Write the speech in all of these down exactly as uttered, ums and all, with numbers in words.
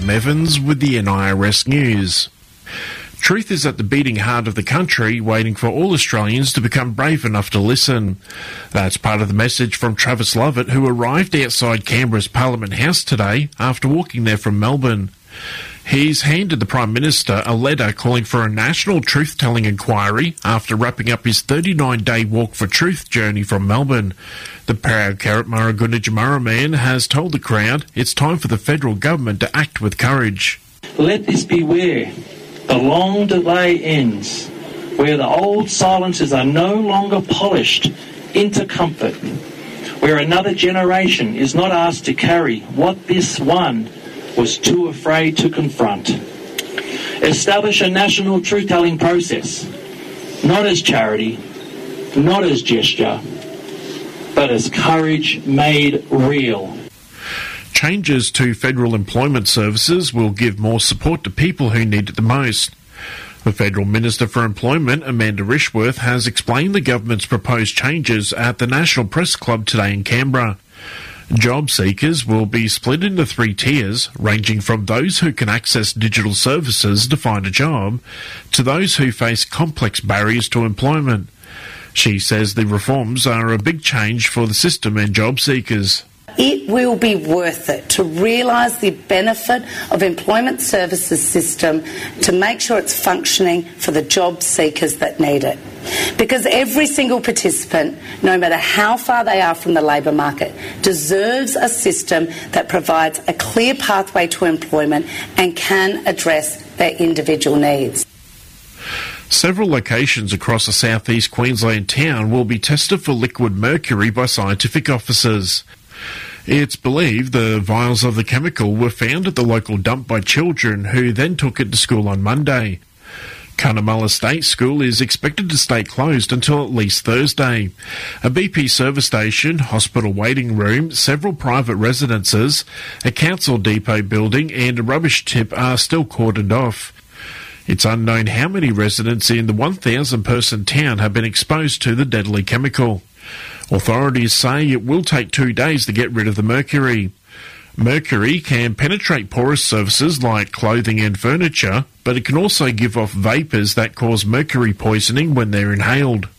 Adam Evans with the N I R S News. Truth is at the beating heart of the country, waiting for all Australians to become brave enough to listen. That's part of the message from Travis Lovett, who arrived outside Canberra's Parliament House today after walking there from Melbourne. He's handed the Prime Minister a letter calling for a national truth-telling inquiry after wrapping up his thirty-nine day Walk for Truth journey from Melbourne. The proud Karatmara Gunditjmara man has told the crowd it's time for the federal government to act with courage. Let this be where the long delay ends, where the old silences are no longer polished into comfort, where another generation is not asked to carry what this one was too afraid to confront. Establish a national truth-telling process, not as charity, not as gesture, but as courage made real. Changes to federal employment services will give more support to people who need it the most. The Federal Minister for Employment, Amanda Rishworth, has explained the government's proposed changes at the National Press Club today in Canberra. Job seekers will be split into three tiers, ranging from those who can access digital services to find a job, to those who face complex barriers to employment. She says the reforms are a big change for the system and job seekers. It will be worth it to realise the benefit of employment services system to make sure it's functioning for the job seekers that need it. Because every single participant, no matter how far they are from the labour market, deserves a system that provides a clear pathway to employment and can address their individual needs. Several locations across a southeast Queensland town will be tested for liquid mercury by scientific officers. It's believed the vials of the chemical were found at the local dump by children who then took it to school on Monday. Cunnamulla State School is expected to stay closed until at least Thursday. A B P service station, hospital waiting room, several private residences, a council depot building and a rubbish tip are still cordoned off. It's unknown how many residents in the one thousand person town have been exposed to the deadly chemical. Authorities say it will take two days to get rid of the mercury. Mercury can penetrate porous surfaces like clothing and furniture, but it can also give off vapours that cause mercury poisoning when they're inhaled.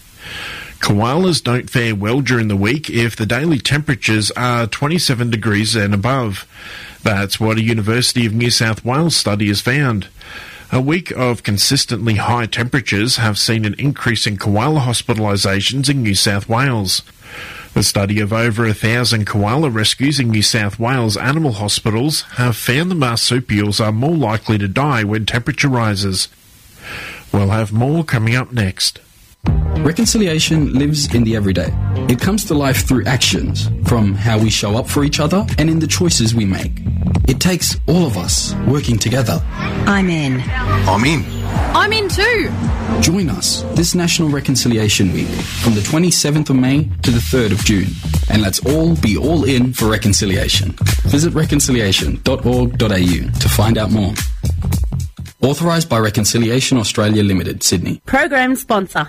Koalas don't fare well during the week if the daily temperatures are twenty-seven degrees and above. That's what a University of New South Wales study has found. A week of consistently high temperatures have seen an increase in koala hospitalisations in New South Wales. The study of over a thousand koala rescues in New South Wales animal hospitals have found the marsupials are more likely to die when temperature rises. We'll have more coming up next. Reconciliation lives in the everyday. It comes to life through actions, from how we show up for each other and in the choices we make. It takes all of us working together. I'm in. I'm in. I'm in too. Join us this National Reconciliation Week from the twenty-seventh of May to the third of June. And let's all be all in for reconciliation. Visit reconciliation dot org dot a u to find out more. Authorised by Reconciliation Australia Limited, Sydney. Program sponsor.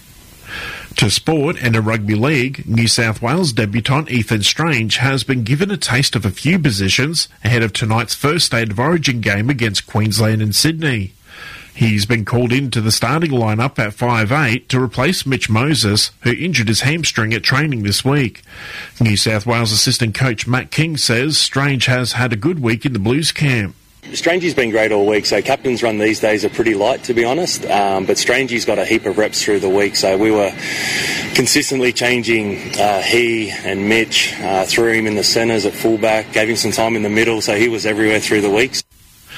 To sport and a rugby league, New South Wales debutant Ethan Strange has been given a taste of a few positions ahead of tonight's first State of Origin game against Queensland and Sydney. He's been called into the starting lineup at five eight to replace Mitch Moses, who injured his hamstring at training this week. New South Wales assistant coach Matt King says Strange has had a good week in the Blues camp. Strangey's been great all week, so captain's run these days are pretty light, to be honest, um, but Strangey's got a heap of reps through the week, so we were consistently changing uh, he and Mitch, uh, threw him in the centres at fullback, gave him some time in the middle, so he was everywhere through the weeks.